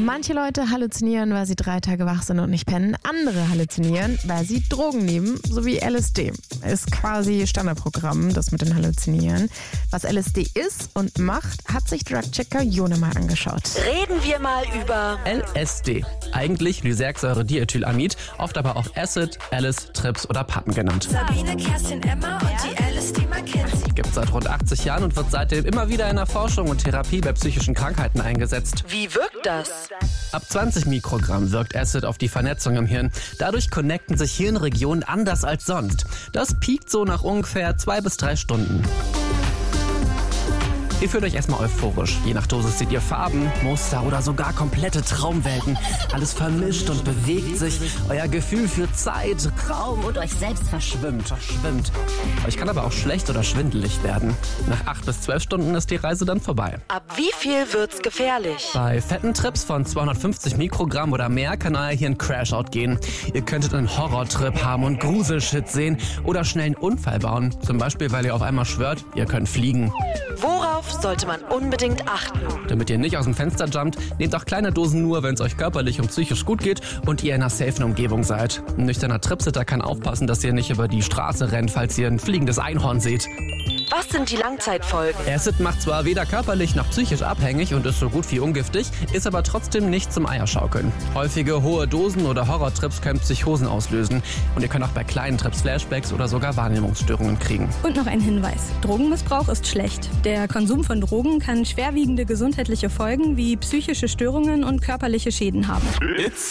Manche Leute halluzinieren, weil sie 3 Tage wach sind und nicht pennen. Andere halluzinieren, weil sie Drogen nehmen, so wie LSD. Ist quasi Standardprogramm, das mit den Halluzinieren. Was LSD ist und macht, hat sich Drugchecker Jona mal angeschaut. Reden wir mal über LSD. Eigentlich Lysergsäure-Diethylamid, oft aber auch Acid, Alice, Trips oder Pappen genannt. Sabine, Kerstin, Emma und die Alice, die man kennt. Gibt seit rund 80 Jahren und wird seitdem immer wieder in der Forschung und Therapie bei psychischen Krankheiten eingesetzt. Wie wirkt das? Ab 20 Mikrogramm wirkt Acid auf die Vernetzung im Hirn. Dadurch connecten sich Hirnregionen anders als sonst. Das piekt so nach ungefähr 2 bis 3 Stunden. Ihr fühlt euch erstmal euphorisch. Je nach Dosis seht ihr Farben, Muster oder sogar komplette Traumwelten. Alles vermischt und bewegt sich. Euer Gefühl für Zeit, Raum und euch selbst verschwimmt. Euch kann aber auch schlecht oder schwindelig werden. Nach 8 bis 12 Stunden ist die Reise dann vorbei. Ab wie viel wird's gefährlich? Bei fetten Trips von 250 Mikrogramm oder mehr kann euer Hirn Crashout gehen. Ihr könntet einen Horrortrip haben und Gruselshit sehen oder schnell einen Unfall bauen. Zum Beispiel, weil ihr auf einmal schwört, ihr könnt fliegen. Worauf sollte man unbedingt achten? Damit ihr nicht aus dem Fenster jumpt, nehmt auch kleine Dosen nur, wenn es euch körperlich und psychisch gut geht und ihr in einer safen Umgebung seid. Ein nüchterner Tripsitter kann aufpassen, dass ihr nicht über die Straße rennt, falls ihr ein fliegendes Einhorn seht. Was sind die Langzeitfolgen? Acid macht zwar weder körperlich noch psychisch abhängig und ist so gut wie ungiftig, ist aber trotzdem nicht zum Eierschaukeln. Häufige hohe Dosen oder Horrortrips können Psychosen auslösen und ihr könnt auch bei kleinen Trips Flashbacks oder sogar Wahrnehmungsstörungen kriegen. Und noch ein Hinweis. Drogenmissbrauch ist schlecht. Der Konsum von Drogen kann schwerwiegende gesundheitliche Folgen wie psychische Störungen und körperliche Schäden haben. It's